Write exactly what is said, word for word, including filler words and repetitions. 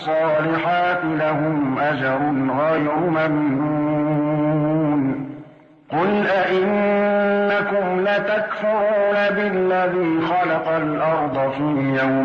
الصالحات لهم أجر غير ممنون. قل أئنكم لتكفرون بالذي خلق الأرض في يوم